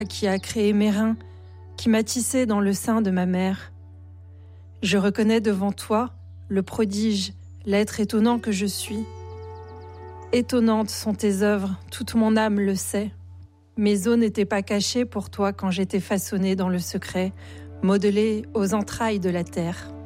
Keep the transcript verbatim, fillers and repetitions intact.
qui a créé mes reins, qui m'a tissé dans le sein de ma mère. Je reconnais devant toi le prodige, l'être étonnant que je suis. Étonnantes sont tes œuvres, toute mon âme le sait. Mes os n'étaient pas cachés pour toi quand j'étais façonnée dans le secret, modelée aux entrailles de la terre.